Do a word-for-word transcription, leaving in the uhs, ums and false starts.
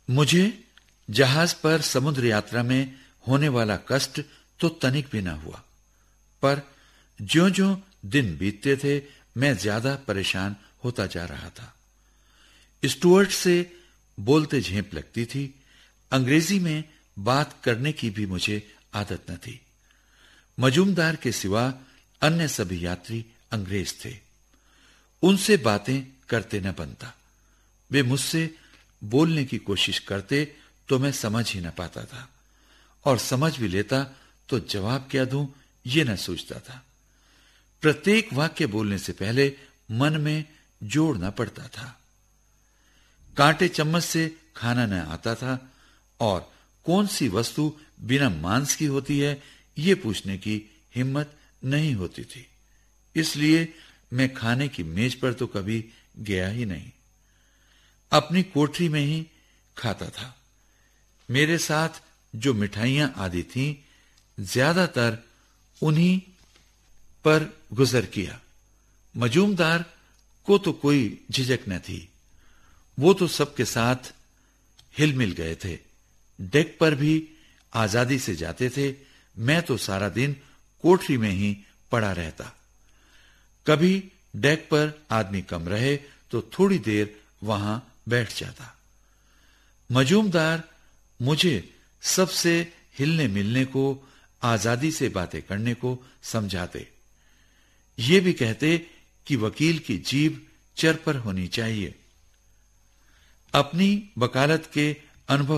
मुझे जहाज पर समुद्र यात्रा में होने वाला कष्ट तो तनिक भी न हुआ, पर ज्यों-ज्यों दिन बीतते थे मैं ज्यादा परेशान होता जा रहा था। स्टुअर्ट से बोलते झेप लगती थी। अंग्रेजी में बात करने की भी मुझे आदत न थी। मजूमदार के सिवा अन्य सभी यात्री अंग्रेज थे। उनसे बातें करते न बनता। वे मुझसे बोलने की कोशिश करते तो मैं समझ ही न पाता था, और समझ भी लेता तो जवाब क्या दूं ये न सोचता था। प्रत्येक वाक्य बोलने से पहले मन में जोड़ना पड़ता था। कांटे चम्मच से खाना न आता था, और कौन सी वस्तु बिना मांस की होती है ये पूछने की हिम्मत नहीं होती थी। इसलिए मैं खाने की मेज पर तो कभी गया ही नहीं, अपनी कोठरी में ही खाता था। मेरे साथ जो मिठाइयां आदि थीं, ज्यादातर उन्हीं पर गुजर किया। मजूमदार को तो कोई झिझक न थी। वो तो सबके साथ हिल मिल गए थे। डेक पर भी आजादी से जाते थे। मैं तो सारा दिन कोठरी में ही पड़ा रहता। कभी डेक पर आदमी कम रहे तो थोड़ी देर वहां बैठ जाता। मजूमदार मुझे सबसे हिलने मिलने को, आजादी से बातें करने को समझाते। ये भी कहते कि वकील की जीभ चर पर होनी चाहिए। अपनी वकालत के अनुभव